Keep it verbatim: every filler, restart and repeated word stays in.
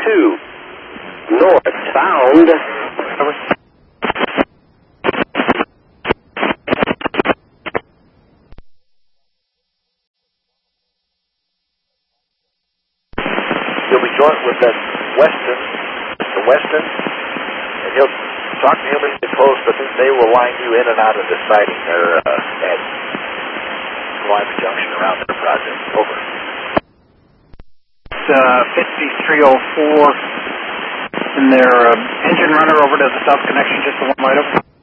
two. Northbound. He'll be joined with that Weston, the Weston, and he'll talk to him as you get close, but then they will line you in and out of the siding there uh, at Caliber Junction around their project. Over. It's uh, fifty-three oh four, and their uh, engine runner over to the south connection, just the one right over.